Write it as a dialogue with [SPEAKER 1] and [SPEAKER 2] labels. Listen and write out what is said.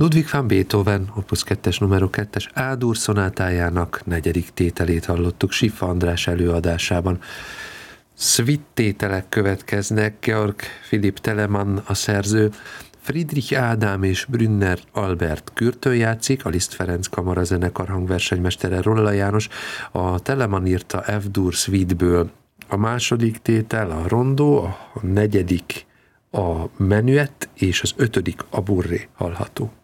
[SPEAKER 1] Ludwig van Beethoven, Opus 2-es numero 2-es A-dur szonátájának 4. tételét hallottuk Siffa András előadásában. Suite tételek következnek, Georg Philipp Telemann a szerző, Friedrich Ádám és Brünner Albert kürtön játszik, a Liszt Ferenc kamarazenekar hangversenymestere Rolla János, a Telemann írta F-dur Suite-ből. A második tétel a rondó, a negyedik a menuett, és az 5. a burré hallható.